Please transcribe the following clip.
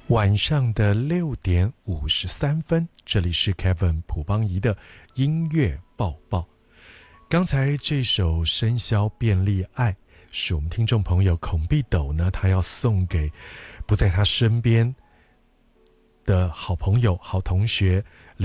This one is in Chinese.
晚上的6:53，这里是 Kevin 朴邦仪的音乐报报。刚才这首生肖便利爱是我们听众朋友孔必斗呢，他要送给不在他身边的好朋友、好同学